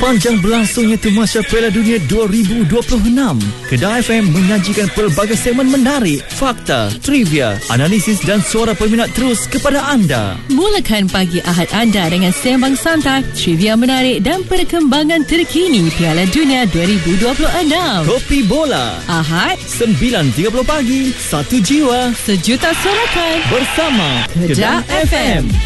Sepanjang berlangsungnya Temasya Piala Dunia 2026, Kedah FM menyajikan pelbagai segmen menarik, fakta, trivia, analisis dan suara peminat terus kepada anda. Mulakan pagi Ahad anda dengan sembang santai, trivia menarik dan perkembangan terkini Piala Dunia 2026. Kopi Bola Ahad 9.30 pagi, satu jiwa sejuta sorakan bersama Kedah FM.